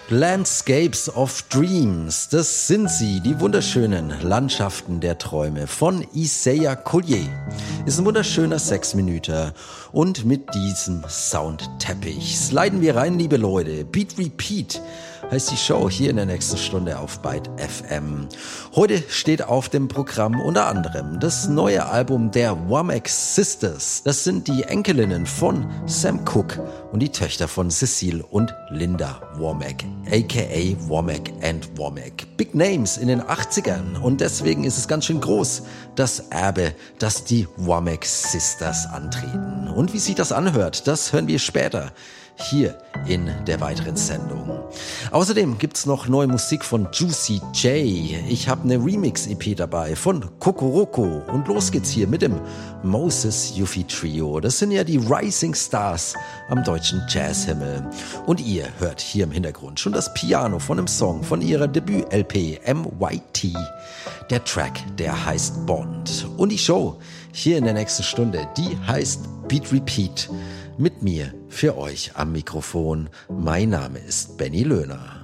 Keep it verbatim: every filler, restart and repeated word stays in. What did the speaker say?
Landscapes of Dreams, das sind sie, die wunderschönen Landschaften der Träume von Isaiah Collier. Ist ein wunderschöner Sechsminüter und mit diesem Soundteppich sliden wir rein, liebe Leute. Beat Repeat heißt die Show hier in der nächsten Stunde auf Byte F M. Heute steht auf dem Programm unter anderem das neue Album der Womack Sisters. Das sind die Enkelinnen von Sam Cooke und die Töchter von Cecile und Linda Womack, aka Womack and Womack. Big Names in den achtzigern und deswegen ist es ganz schön groß, das Erbe, das die Womack Sisters antreten. Und wie sich das anhört, das hören wir später hier in der weiteren Sendung. Außerdem gibt's noch neue Musik von Juicy J. Ich habe eine Remix-E P dabei von Kokoroko und los geht's hier mit dem Moses Yuffie Trio. Das sind ja die Rising Stars am deutschen Jazzhimmel. Und ihr hört hier im Hintergrund schon das Piano von einem Song von ihrer Debüt-L P M Y T. Der Track, der heißt Bond. Und die Show hier in der nächsten Stunde, die heißt Beat Repeat. Mit mir für euch am Mikrofon. Mein Name ist Benny Löhner.